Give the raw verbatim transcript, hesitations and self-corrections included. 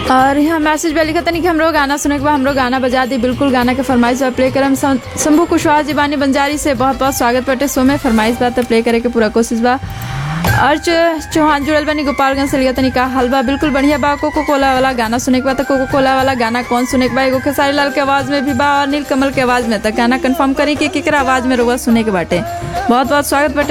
और यहाँ मैसेज में लिखा था नहीं कि हमरो गाना सुने के बाद हमरो गाना बजा दी। बिल्कुल गाना के फरमाइश बा प्ले करम। शंभू कुशवाहा जी बानी बंजारी से बहुत बहुत स्वागत बटे। सो में फरमाइश बा तो प्ले करे के पूरा कोशिश बा। और चौहान जुड़ल बनी गोपालगंज से लिखा तनी का हलवा बिल्कुल बढ़िया बा। कोको कोला वाला गाना सुने के बाद तो कोको कोला वाला गाना कौन सुने के बा? एगो खेसारी लाल के आवाज में भी बा और नील कमल के आवाज में। तक गाना कंफर्म करी कि केकरा आवाज में रुआ सुने के बाटे। बहुत बहुत स्वागत बटे।